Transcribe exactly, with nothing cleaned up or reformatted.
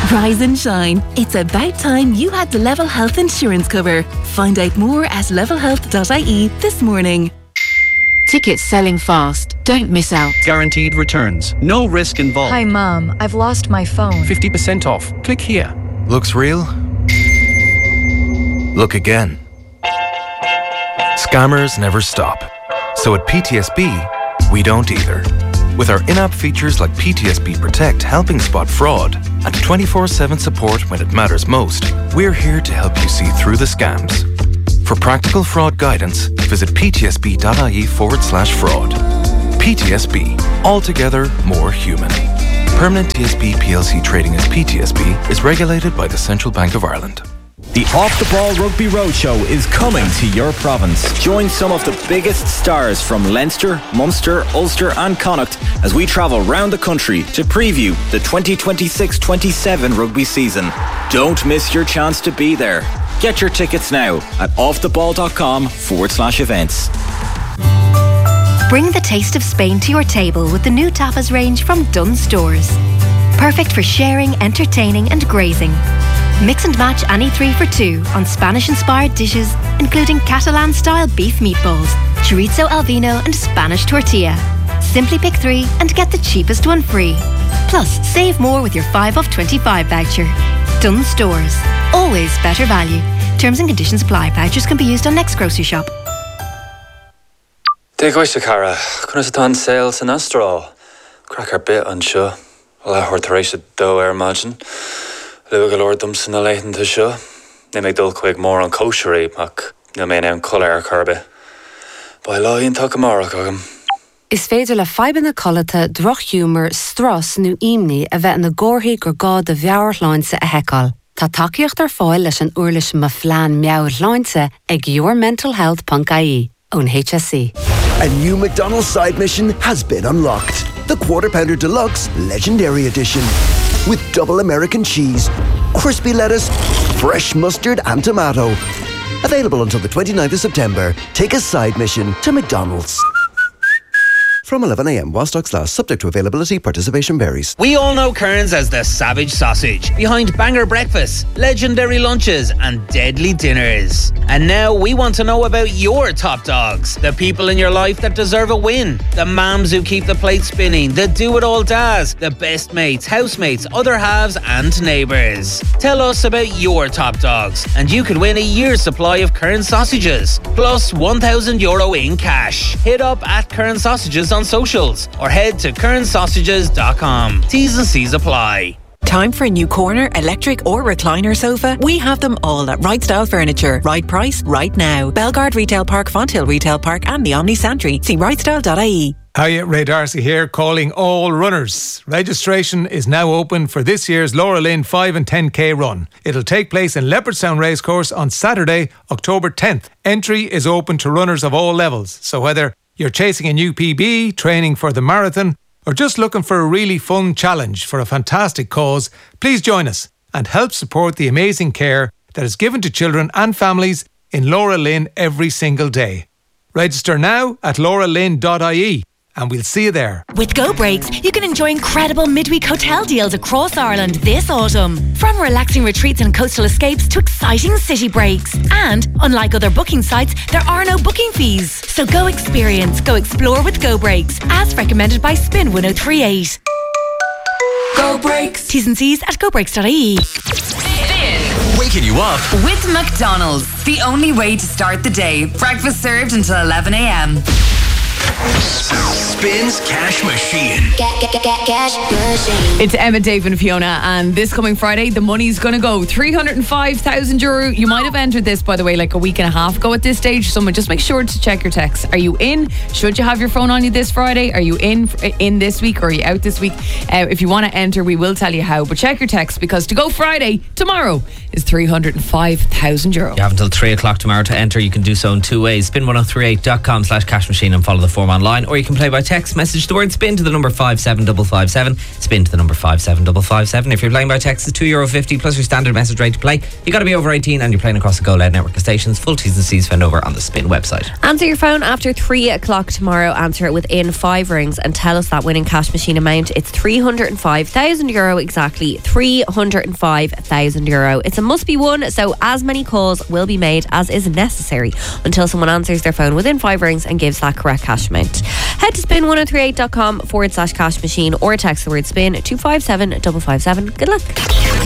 Rise and shine. It's about time you had the Level Health insurance cover. Find out more at level health dot I E this morning. Tickets selling fast. Don't miss out. Guaranteed returns. No risk involved. Hi, Mom. I've lost my phone. fifty percent off. Click here. Looks real? Look again. Scammers never stop. So at P T S B, we don't either. With our in-app features like P T S B Protect helping spot fraud and twenty-four seven support when it matters most, we're here to help you see through the scams. For practical fraud guidance, visit ptsb.ie forward slash fraud. P T S B, altogether more human. Permanent T S B P L C trading as P T S B is regulated by the Central Bank of Ireland. The Off the Ball Rugby Roadshow is coming to your province. Join some of the biggest stars from Leinster, Munster, Ulster and Connacht as we travel round the country to preview the twenty twenty-six twenty-seven rugby season. Don't miss your chance to be there. Get your tickets now at offtheball.com forward slash events. Bring the taste of Spain to your table with the new tapas range from Dunnes Stores. Perfect for sharing, entertaining and grazing. Mix and match any three for two on Spanish-inspired dishes, including Catalan-style beef meatballs, chorizo al vino and Spanish tortilla. Simply pick three and get the cheapest one free. Plus, save more with your five off twenty-five voucher. Dunnes Stores. Always better value. Terms and conditions apply. Vouchers can be used on next grocery shop. Dig oes y cara. Cwn ys ydyn sales yn astro. Crack ar bit an sio. Wel a hwrt reis y do er imagine. Lyw galor dwms yn y leithen to sio. Ne meg dul quig more on kosher mac. Ne mein ewn colour ar carbe. By law yn tak amara cogam. Is féidir le feiben na colata, droch humor, stras nu imni a bheith na górthaí gur gá de bheabhar láinse a heiceáil. Tá takeíocht ar fáil leis an uirlis ma phlean meabhar láinse ag your mental health dot I E ón H S C. A new McDonald's side mission has been unlocked. The Quarter Pounder Deluxe Legendary Edition. With double American cheese, crispy lettuce, fresh mustard and tomato. Available until the twenty-ninth of September. Take a side mission to McDonald's. From eleven a m while stocks last, subject to availability, participation varies. We all know Kearns as the savage sausage, behind banger breakfasts, legendary lunches and deadly dinners. And now we want to know about your top dogs, the people in your life that deserve a win, the mums who keep the plate spinning, the do-it-all dads, the best mates, housemates, other halves and neighbours. Tell us about your top dogs and you could win a year's supply of Kearns sausages, plus one thousand euro in cash. Hit up at Kearns Sausages on socials or head to kearns sausages dot com. T's and C's apply. Time for a new corner, electric or recliner sofa? We have them all at Right Style Furniture. Right price, right now. Belgard Retail Park, Fonthill Retail Park and the Omni Santry. See right style dot I E. Hiya, Ray Darcy here, calling all runners. Registration is now open for this year's Laura Lynn five and ten K run. It'll take place in Leopardstown Racecourse on Saturday, October tenth. Entry is open to runners of all levels, so whether you're chasing a new P B, training for the marathon, or just looking for a really fun challenge for a fantastic cause, please join us and help support the amazing care that is given to children and families in Laura Lynn every single day. Register now at laura lynn dot I E and we'll see you there. With Go Breaks, you can enjoy incredible midweek hotel deals across Ireland this autumn. From relaxing retreats and coastal escapes to exciting city breaks. And, unlike other booking sites, there are no booking fees. So go experience, go explore with Go Breaks, as recommended by Spin one oh three eight. Go Breaks. T's and C's at go breaks dot I E. Waking you up with McDonald's. The only way to start the day. Breakfast served until eleven a m. Spins Cash Machine. Get, get, get, get, cash machine. It's Emma, Dave and Fiona, and this coming Friday the money's going to go three hundred five thousand euro. You might have entered this, by the way, like a week and a half ago at this stage. Someone just make sure to check your texts. Are you in? Should you have your phone on you this Friday? Are you in in this week or are you out this week? Uh, if you want to enter, we will tell you how, but check your texts, because to go Friday tomorrow is three hundred five thousand euro. You have until three o'clock tomorrow to enter. You can do so in two ways. spin ten thirty-eight dot com slash cash machine and follow the format online, or you can play by text message the word spin to the number five seven five five seven. Spin to the number five seven five five seven. If you're playing by text, it's two euro fifty plus your standard message rate to play. You got to be over eighteen and you're playing across the Go Loud network of stations. Full T's and C's found over on the Spin website. Answer your phone after three o'clock tomorrow. Answer it within five rings and tell us that winning cash machine amount. It's three hundred five thousand euro exactly. three hundred five thousand euro. It's a must be won, so as many calls will be made as is necessary until someone answers their phone within five rings and gives that correct cash amount. Head to spin ten thirty-eight dot com forward slash cash machine or text the word spin to five seven five five seven. Good luck.